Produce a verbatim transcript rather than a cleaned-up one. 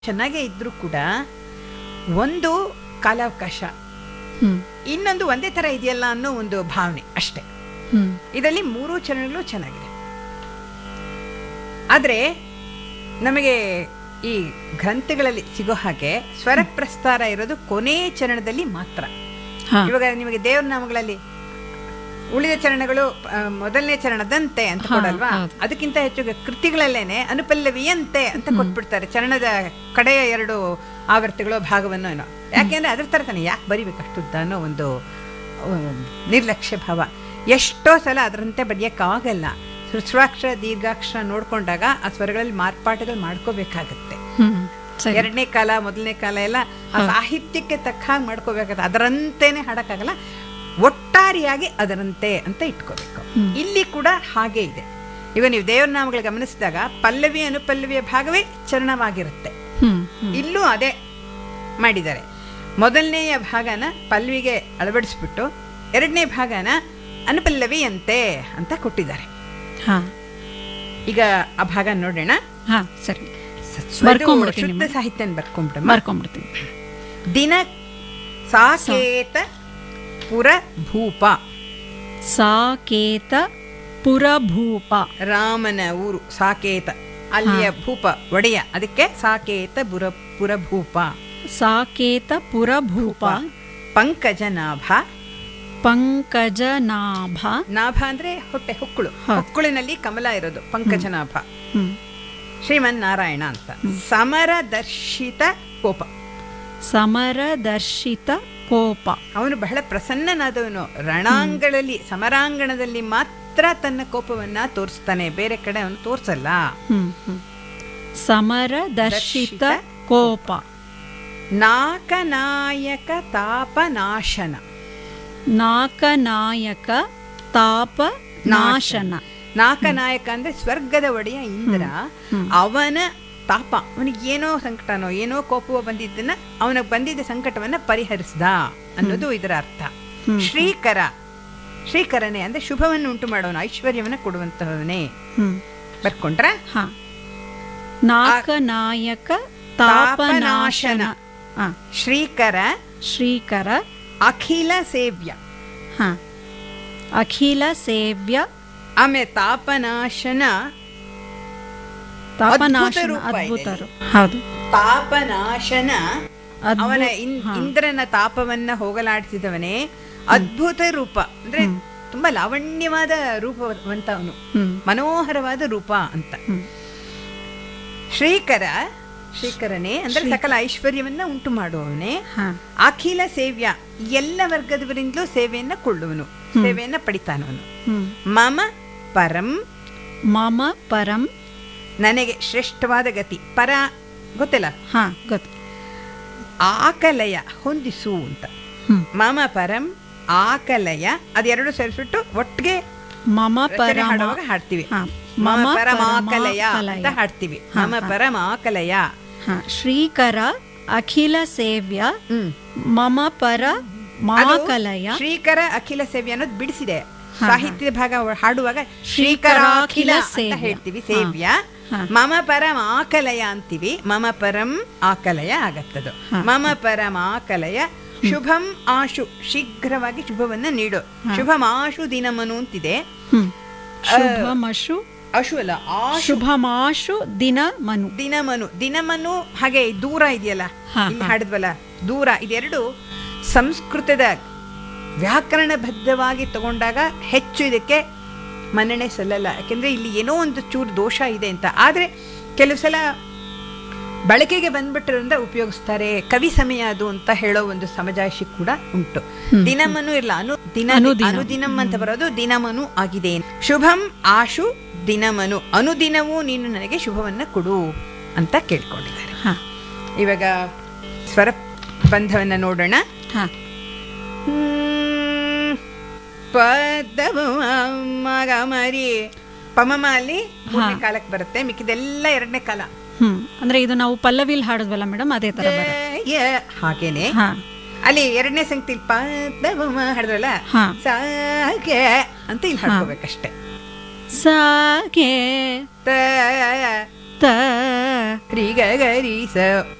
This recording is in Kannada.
ಚೆನ್ನಾಗೇ ಇದ್ರೂ ಕೂಡ ಒಂದು ಕಾಲಾವಕಾಶ, ಇನ್ನೊಂದು ಒಂದೇ ತರ ಇದೆಯಲ್ಲ ಅನ್ನೋ ಒಂದು ಭಾವನೆ ಅಷ್ಟೇ. ಇದರಲ್ಲಿ ಮೂರು ಚರಣಗಳು ಚೆನ್ನಾಗಿದೆ. ಆದ್ರೆ ನಮಗೆ ಈ ಗ್ರಂಥಗಳಲ್ಲಿ ಸಿಗೋ ಹಾಗೆ ಸ್ವರ ಪ್ರಸ್ತಾರ ಇರೋದು ಕೊನೆ ಚರಣದಲ್ಲಿ ಮಾತ್ರ. ಇವಾಗ ನಿಮಗೆ ದೇವ್ರ ನಾಮಗಳಲ್ಲಿ ಉಳಿದ ಚರಣಗಳು ಮೊದಲನೇ ಚರಣದಂತೆ ಅಂತ ಕೊಡಲ್ವಾ, ಅದಕ್ಕಿಂತ ಹೆಚ್ಚು ಕೃತಿಗಳಲ್ಲೇನೆ ಅನುಪಲ್ಲವಿಯಂತೆ ಅಂತ ಕೊಟ್ಬಿಡ್ತಾರೆ ಚರಣದ ಕಡೆಯ ಎರಡು ಆವರ್ತಿಗಳು ಭಾಗವನ್ನು ಏನೋ. ಯಾಕೆಂದ್ರೆ ಅದ್ರ ತರ ತಾನೆ ಯಾಕೆ ಬರಿಬೇಕಷ್ಟುದ್ದ ಅನ್ನೋ ಒಂದು ನಿರ್ಲಕ್ಷ್ಯ ಭಾವ. ಎಷ್ಟೋ ಸಲ ಅದರಂತೆ ಬರೆಯಕ್ಕಾಗಲ್ಲ. ಹೃಸ್ವಾಕ್ಷರ ದೀರ್ಘಾಕ್ಷರ ನೋಡ್ಕೊಂಡಾಗ ಆ ಸ್ವರಗಳಲ್ಲಿ ಮಾರ್ಪಾಟುಗಳು ಮಾಡ್ಕೋಬೇಕಾಗತ್ತೆ. ಎರಡನೇ ಕಾಲ ಮೊದಲನೇ ಕಾಲ ಎಲ್ಲ ಆ ಸಾಹಿತ್ಯಕ್ಕೆ ತಕ್ಕ ಹಾಗೆ ಮಾಡ್ಕೋಬೇಕಾಗತ್ತೆ. ಅದರಂತೆನೆ ಹಾಡಕ್ಕಾಗಲ್ಲ, ಒಟ್ಟಾರೆಯಾಗಿ ಅದರಂತೆ ಅಂತ ಇಟ್ಕೋಬೇಕು. ಇಲ್ಲಿ ಕೂಡ ಹಾಗೆ ಇದೆ. ಈಗ ನೀವು ದೇವ್ರ ನಾಮಗಳು ಗಮನಿಸಿದಾಗ ಪಲ್ಲವಿ ಅನುಪಲ್ಲವಿಯ ಭಾಗವೇ ಚರಣವಾಗಿರುತ್ತೆ. ಇಲ್ಲೂ ಅದೇ ಮಾಡಿದ್ದಾರೆ. ಮೊದಲನೆಯ ಭಾಗನ ಪಲ್ಲವಿಗೆ ಅಳವಡಿಸ್ಬಿಟ್ಟು ಎರಡನೇ ಭಾಗನ ಅನುಪಲ್ಲವಿಯಂತೆ ಅಂತ ಕೊಟ್ಟಿದ್ದಾರೆ. ಈಗ ಆ ಭಾಗ ನೋಡೋಣ. ಸರಿ, ಶುದ್ಧ ಸಾಹಿತ್ಯ ಬರ್ಕೊಂಡ್ಬಿಡ ಬರ್ಕೊಂಡ್ಬಿಡ್ತೀನಿ. ದಿನ ಸಾಕೇತ ಪುರಭೂಪ. ಸಾಕೇತ ಪುರಭೂಪ ರಾಮನ ಊರು ಸಾಕೇತ, ಅಲ್ಲಿಯ ಭೂಪ ಒಡೆಯ, ಅದಕ್ಕೆ ಸಾಕೇತ ಪುರ ಪುರಭೂಪ. ಸಾಕೇತ ಪುರಭೂಪ. ಪಂಕಜನಾಭ. ಪಂಕಜನಾಭ, ನಾಭ ಅಂದ್ರೆ ಹೊಟ್ಟೆ, ಹೊಕ್ಕಳು, ಹೊಕ್ಕಳಿನಲ್ಲಿ ಕಮಲ ಇರೋದು ಪಂಕಜನಾಭ. ಶ್ರೀಮನ್ ನಾರಾಯಣ ಅಂತ. ಸಮರದರ್ಶಿತ ಕೋಪ. ಸಮರದರ್ಶಿತ ಕೋಪ. ಅವನು ಬಹಳ ಪ್ರಸನ್ನನಾದವನು. ರಣಾಂಗಣದಲ್ಲಿ ಸಮರಾಂಗಣದಲ್ಲಿ ಮಾತ್ರ ತನ್ನ ಕೋಪವನ್ನ ತೋರಿಸ್ತಾನೆ, ಬೇರೆ ಕಡೆ ಅವನು ತೋರ್ಸಲ್ಲ. ಸಮರದರ್ಶಿತ ಕೋಪ. ನಾಕನಾಯಕ ತಾಪನಾಶನ. ನಾಕನಾಯಕ ತಾಪನಾಶನ. ನಾಕನಾಯಕ ಅಂದ್ರೆ ಸ್ವರ್ಗದ ಒಡೆಯ ಇಂದ್ರ. ಅವನ ತಾಪ, ಅವನಿಗೆ ಏನೋ ಸಂಕಟನೋ ಏನೋ ಕೋಪವೋ ಬಂದಿದ್ದನ್ನ ಅವನಿಗೆ ಬಂದಿದ್ದ ಸಂಕಟವನ್ನ ಪರಿಹರಿಸ್ದ ಅನ್ನೋದು ಇದರ ಅರ್ಥ. ಶ್ರೀಕರ, ಶ್ರೀಕರನೇ ಅಂದ್ರೆ ಶುಭವನ್ನು ಉಂಟು ಮಾಡೋನು, ಐಶ್ವರ್ಯವನ್ನ ಕೊಡುವಂತಹವನೇ. ಬರ್ಕೊಂಡ್ರ ನಾಕನಾಯಕ ತಾಪನಾಶನ. ಶ್ರೀಕರ. ಶ್ರೀಕರ. ಅಖಿಲ ಸೇವ್ಯ. ಹ, ಅಖಿಲ ಸೇವ್ಯ. ಆಮೇಲೆ ತಾಪನಾಶನ. ತಾಪನಾಶನ ಅದ್ಭುತರು. ಹೌದು, ತಾಪನಾಶನ. ಅವನ ಇಂದ್ರನ ತಾಪವನ್ನ ಹೋಗಲಾಡಿಸಿದವನೇ. ಅದ್ಭುತ ರೂಪ ಅಂದ್ರೆ ತುಂಬಾ ಲಾವಣ್ಯವಾದ ರೂಪವಂತ ಅವನು, ಮನೋಹರವಾದ ರೂಪ ಅಂತ. ಶ್ರೀಕರ, ಶ್ರೀಕರನೇ ಅಂದ್ರೆ ಸಕಲ ಐಶ್ವರ್ಯವನ್ನ ಉಂಟು ಮಾಡುವವನೇ. ಅಖಿಲ ಸೇವ್ಯ, ಎಲ್ಲ ವರ್ಗದವರಿಂದಲೂ ಸೇವೆಯನ್ನ ಕೊಳ್ಳುವನು, ಸೇವೆಯನ್ನ ಪಡಿತಾನವನು. ಮಮ ಪರಂ. ಮಮ ಪರಂ, ನನಗೆ ಶ್ರೇಷ್ಠವಾದ ಗತಿ. ಪರ ಗೊತ್ತಿಲ್ಲ? ಹಾ ಗೊತ್ತು. ಆಕಲಯ, ಹೊಂದಿಸು ಅಂತ. ಮಮ ಪರಂ ಆಕಲಯ, ಅದೆರಡು ಸೇರಿಸ್ಬಿಟ್ಟು ಒಟ್ಟಿಗೆ ಮಮ ಪರ ಹಾಡುವಾಗ ಹಾಡ್ತೀವಿ. ಮಮ ಪರಮಾಕಲಯ ಅಂತ ಹಾಡ್ತೀವಿ. ಮಮ ಪರಮಾಕಲಯ. ಶ್ರೀಕರ ಅಖಿಲ ಸೇವ್ಯ ಮಮ ಪರ ಮಾಕಲಯ. ಶ್ರೀಕರ ಅಖಿಲ ಸೇವ್ಯ ಅನ್ನೋದು ಬಿಡಿಸಿದೆ. ಸಾಹಿತ್ಯದ ಭಾಗ ಹಾಡುವಾಗ ಶ್ರೀಕರಾಖಿಲ ಅಂತ ಹೇಳ್ತೀವಿ, ಸೇವ್ಯ. ಮಮ ಪರಂ ಆಕಲಯ ಅಂತೀವಿ, ಮಮ ಪರಂ ಆಕಲಯ ಆಗತ್ತದು. ಮಮ ಪರಂ ಆಕಲಯ. ಶುಭಂ ಆಶು, ಶೀಘ್ರವಾಗಿ ಶುಭವನ್ನ ನೀಡು. ಶುಭಮಾಶು ದಿನಮನು ಅಂತಿದೆ. ಶುಭಮಶು, ಅಶು ಅಲ್ಲ, ಶುಭಮಾಶು ದಿನಮನು. ದಿನಮನು, ದಿನಮನು ಹಾಗೆ ದೂರ ಇದೆಯಲ್ಲ, ಇಲ್ಲಿ ಹಾಡಿದ್ವಲ್ಲ ದೂರ, ಇದೆರಡು ಸಂಸ್ಕೃತದ ವ್ಯಾಕರಣಬದ್ಧವಾಗಿ ತಗೊಂಡಾಗ ಹೆಚ್ಚು ಇದಕ್ಕೆ ಮನ್ನಣೆ ಸಲ್ಲಲ್ಲ. ಯಾಕೆಂದ್ರೆ ಇಲ್ಲಿ ಏನೋ ಒಂದು ಚೂರು ದೋಷ ಇದೆ ಅಂತ. ಆದ್ರೆ ಕೆಲವು ಸಲ ಬಳಕೆಗೆ ಬಂದ್ಬಿಟ್ಟಿರೋದ್ರಿಂದ ಉಪಯೋಗಿಸ್ತಾರೆ. ಕವಿ ಸಮಯ ಅದು ಅಂತ ಹೇಳೋ ಒಂದು ಸಮಜಾಯಿಷಿ ಕೂಡ ಉಂಟು. ದಿನಮನು ಇಲ್ಲ, ಅನು ದಿನ ಅನುದಿನಂ ಅಂತ ಬರೋದು ದಿನಮನು ಆಗಿದೆ. ಶುಭಂ ಆಶು ದಿನಮನು, ಅನುದಿನವೂ ನೀನು ನನಗೆ ಶುಭವನ್ನ ಕೊಡು ಅಂತ ಕೇಳ್ಕೊಂಡಿದ್ದಾರೆ. ಇವಾಗ ಸ್ವರ ಬಂಧವನ್ನ ನೋಡೋಣ. ಮರಿ ಪಮಮ ಅಲ್ಲಿ ಮೂರನೇ ಕಾಲಕ್ಕೆ ಬರುತ್ತೆ, ಮಿಕ್ಕಿದೆಲ್ಲ ಎರಡನೇ ಕಾಲ. ಹ್ಮ್ ಅಂದ್ರೆ ಇದು ನಾವು ಪಲ್ಲವಿಲ್ ಹಾಡಿದ್ವಲ್ಲ ಮೇಡಮ್, ಅದೇ ತರ ಹಾಗೇನೆ. ಅಲ್ಲಿ ಎರಡನೇ ಸಂಗತಿ ಪದಮ ಹಾಡಿದ್ರಲ್ಲ, ಸಾಗೆ ಅಂತ ಇಲ್ಲಿ ಹಾಡ್ಕೋಬೇಕಷ್ಟೆ. ಸಾಗೆ ತ ತ ರಿ ಗ ಗ ರಿ ಸ